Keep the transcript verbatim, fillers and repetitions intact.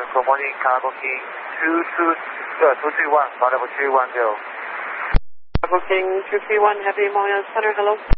good morning, Cargo King two two, uh, two three one, flight level two one zero. Cargo King two three one, Heavy Moya Center, hello.